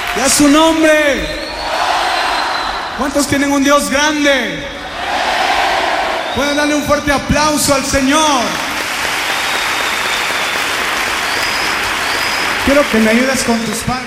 Y a su nombre. ¿Cuántos tienen un Dios grande? Pueden darle un fuerte aplauso al Señor. Quiero que me ayudes con tus palmas.